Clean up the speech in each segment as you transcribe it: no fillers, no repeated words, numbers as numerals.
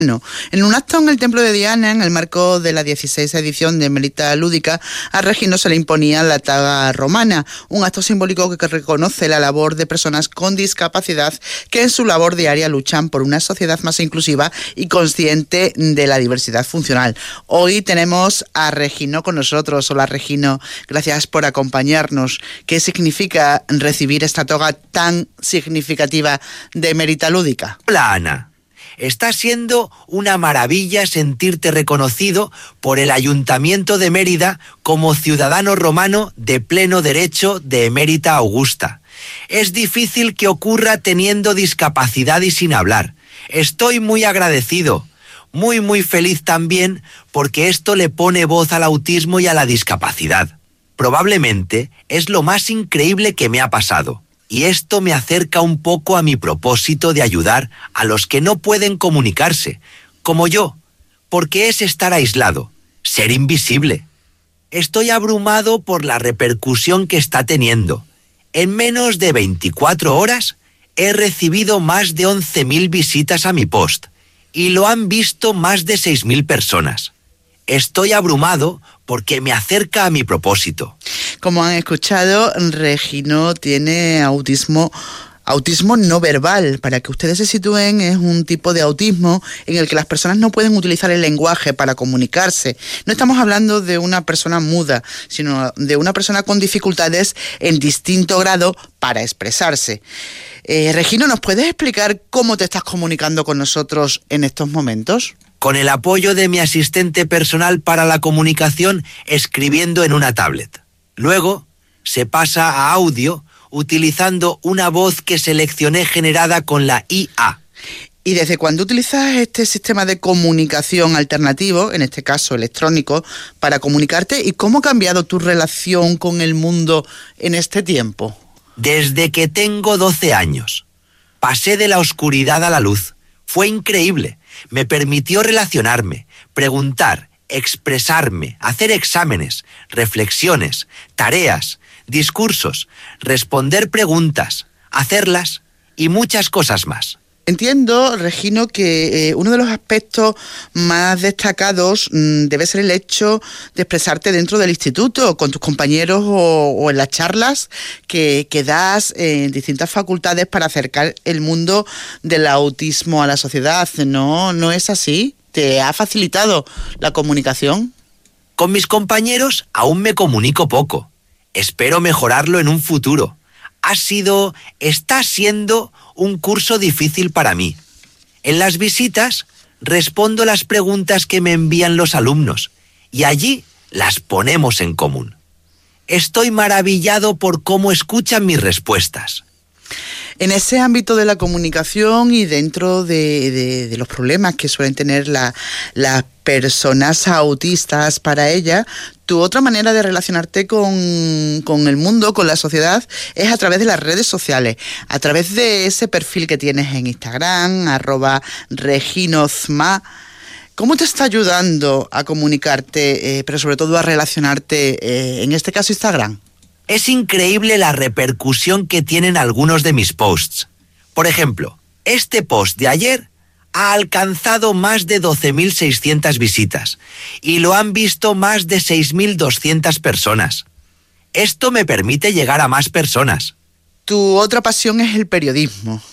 En un acto en el Templo de Diana, en el marco de la 16ª edición de Merita Lúdica, a Regino se le imponía la taga romana, un acto simbólico que reconoce la labor de personas con discapacidad que en su labor diaria luchan por una sociedad más inclusiva y consciente de la diversidad funcional. Hoy tenemos a Regino con nosotros. Hola Regino, gracias por acompañarnos. ¿Qué significa recibir esta toga tan significativa de Merita Lúdica? Hola Ana. Está siendo una maravilla sentirte reconocido por el Ayuntamiento de Mérida como ciudadano romano de pleno derecho de Emérita Augusta. Es difícil que ocurra teniendo discapacidad y sin hablar. Estoy muy agradecido, muy feliz también porque esto le pone voz al autismo y a la discapacidad. Probablemente es lo más increíble que me ha pasado. Y esto me acerca un poco a mi propósito de ayudar a los que no pueden comunicarse, como yo, porque es estar aislado, ser invisible. Estoy abrumado por la repercusión que está teniendo. En menos de 24 horas he recibido más de 11.000 visitas a mi post y lo han visto más de 6.000 personas. Estoy abrumado porque me acerca a mi propósito. Como han escuchado, Regino tiene autismo no verbal. Para que ustedes se sitúen, es un tipo de autismo en el que las personas no pueden utilizar el lenguaje para comunicarse. No estamos hablando de una persona muda, sino de una persona con dificultades en distinto grado para expresarse. Regino, ¿nos puedes explicar cómo te estás comunicando con nosotros en estos momentos? Con el apoyo de mi asistente personal para la comunicación, escribiendo en una tablet. Luego se pasa a audio utilizando una voz que seleccioné generada con la IA. ¿Y desde cuándo utilizas este sistema de comunicación alternativo, en este caso electrónico, para comunicarte? ¿Y cómo ha cambiado tu relación con el mundo en este tiempo? Desde que tengo 12 años. Pasé de la oscuridad a la luz. Fue increíble. Me permitió relacionarme, preguntar, expresarme, hacer exámenes, reflexiones, tareas, discursos, responder preguntas, hacerlas y muchas cosas más. Entiendo, Regino, que uno de los aspectos más destacados debe ser el hecho de expresarte dentro del instituto, con tus compañeros o en las charlas que das en distintas facultades para acercar el mundo del autismo a la sociedad. ¿No es así? ¿Te ha facilitado la comunicación? Con mis compañeros aún me comunico poco. Espero mejorarlo en un futuro. Está siendo un curso difícil para mí. En las visitas respondo las preguntas que me envían los alumnos y allí las ponemos en común. Estoy maravillado por cómo escuchan mis respuestas. En ese ámbito de la comunicación y dentro de los problemas que suelen tener las personas autistas para ella, tu otra manera de relacionarte con el mundo, con la sociedad, es a través de las redes sociales, a través de ese perfil que tienes en Instagram, @reginozma. ¿Cómo te está ayudando a comunicarte, pero sobre todo a relacionarte, en este caso Instagram? Es increíble la repercusión que tienen algunos de mis posts. Por ejemplo, este post de ayer ha alcanzado más de 12.600 visitas y lo han visto más de 6.200 personas. Esto me permite llegar a más personas. Tu otra pasión es el periodismo.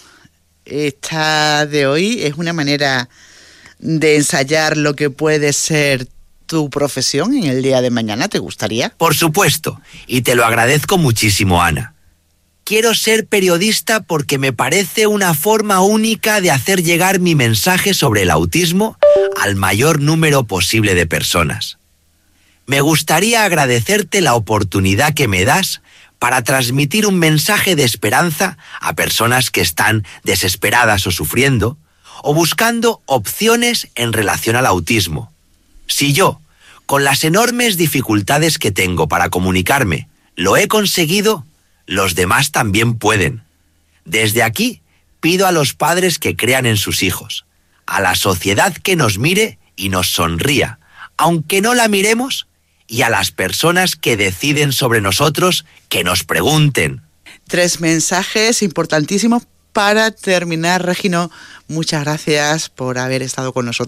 Esta de hoy es una manera de ensayar lo que puede ser tu profesión en el día de mañana. ¿Te gustaría? Por supuesto, y te lo agradezco muchísimo, Ana. Quiero ser periodista porque me parece una forma única de hacer llegar mi mensaje sobre el autismo al mayor número posible de personas. Me gustaría agradecerte la oportunidad que me das para transmitir un mensaje de esperanza a personas que están desesperadas o sufriendo, o buscando opciones en relación al autismo. Si yo, con las enormes dificultades que tengo para comunicarme, lo he conseguido, los demás también pueden. Desde aquí, pido a los padres que crean en sus hijos, a la sociedad que nos mire y nos sonría, aunque no la miremos, y a las personas que deciden sobre nosotros que nos pregunten. 3 mensajes importantísimos para terminar, Regino, muchas gracias por haber estado con nosotros.